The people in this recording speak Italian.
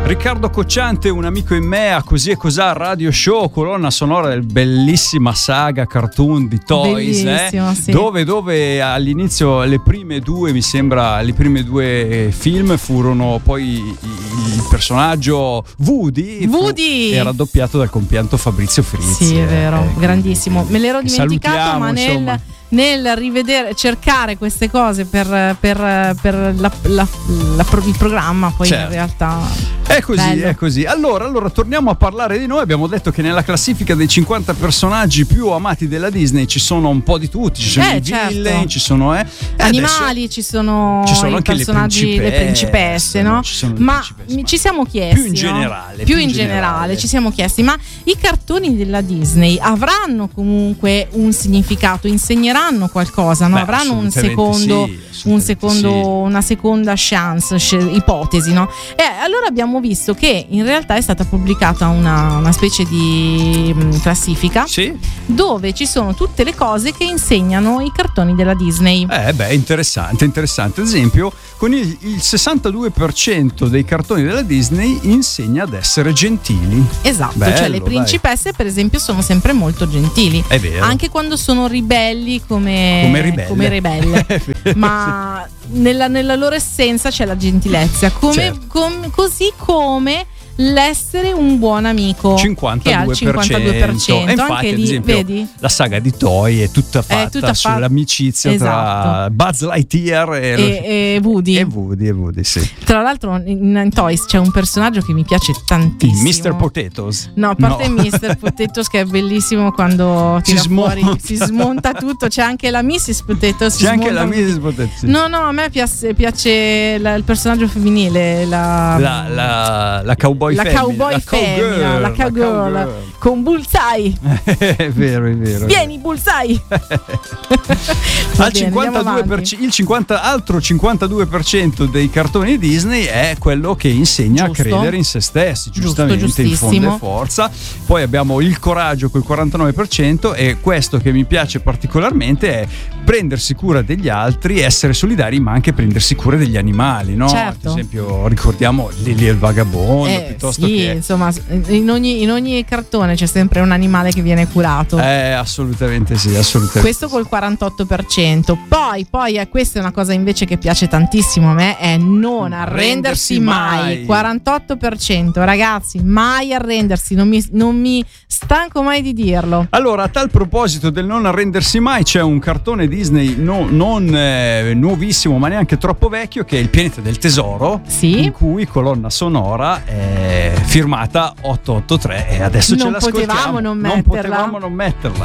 Riccardo Cocciante, un amico in me, a Così e Cos'ha Radio Show, colonna sonora del bellissima saga cartoon di Toys, sì. dove all'inizio le prime due film furono poi il personaggio Woody era doppiato dal compianto Fabrizio Frizzi. Sì, è vero, grandissimo. Me l'ero dimenticato, ma insomma, nel rivedere, cercare queste cose per il programma, poi certo. In realtà è così, bello. è così. Allora torniamo a parlare di noi. Abbiamo detto che nella classifica dei 50 personaggi più amati della Disney ci sono un po' di tutti, ci sono i villain, ci sono animali, ci sono i anche personaggi, le principesse, no? Ma ci siamo chiesti, più in generale ci siamo chiesti, ma i cartoni della Disney avranno comunque un significato, insegneranno qualcosa, no? Avranno una seconda chance, ipotesi, no? E allora abbiamo visto che in realtà è stata pubblicata una specie di classifica, dove ci sono tutte le cose che insegnano i cartoni della Disney. Interessante. Ad esempio, con il 62% dei cartoni della Disney insegna ad essere gentili. Esatto, bello, cioè le principesse per esempio sono sempre molto gentili. È vero. Anche quando sono ribelli come ribelle. Ma nella loro essenza c'è la gentilezza, così come l'essere un buon amico, 52%. che ha il 52%. E infatti, anche ad lì, esempio, vedi? la saga di Toy è tutta fatta sull'amicizia tra Buzz Lightyear e Woody, sì. Tra l'altro in Toys c'è un personaggio che mi piace tantissimo, Mr. Potatoes. No, a parte Mr. Potatoes, che è bellissimo quando tira fuori, si smonta tutto. C'è anche la Mrs. Potatoes. Mrs. Potatoes. No, a me piace il personaggio femminile, la cowboy. La cowgirl con Bullseye. È vero. Vieni Bullseye. Al 52%, altro 52% dei cartoni Disney è quello che insegna a credere in se stessi, giustamente, in fondo e forza. Poi abbiamo il coraggio col 49%, e questo che mi piace particolarmente è prendersi cura degli altri, essere solidari, ma anche prendersi cura degli animali, no? Certo. Ad esempio ricordiamo Lili e il vagabondo, insomma, in ogni cartone c'è sempre un animale che viene curato. Assolutamente sì. Questo col 48%. Poi questa è una cosa invece che piace tantissimo a me, è non arrendersi mai. 48%, ragazzi, mai arrendersi, non mi stanco mai di dirlo. Allora, a tal proposito del non arrendersi mai, c'è un cartone Disney non nuovissimo, ma neanche troppo vecchio, che è Il pianeta del tesoro, in cui colonna sonora è firmata 883, e adesso ce l'ascoltiamo. Non potevamo non metterla.